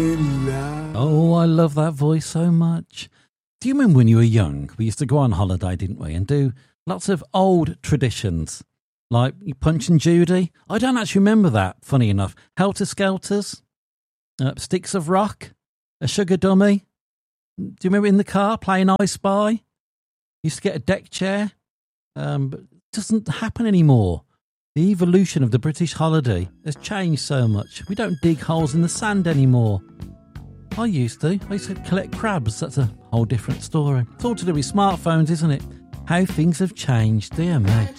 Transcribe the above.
Oh, I love that voice so much. Do you remember when you were young? We used to go on holiday, didn't we? And do lots of old traditions. Like Punch and Judy. I don't actually remember that, funny enough. Helter Skelters. Sticks of Rock. A Sugar Dummy. Do you remember in the car playing I Spy? Used to get a deck chair. But it doesn't happen anymore. The evolution of the British holiday has changed so much. We don't dig holes in the sand anymore. I used to collect crabs. That's a whole different story. It's all to do with smartphones, isn't it? How things have changed, dear me.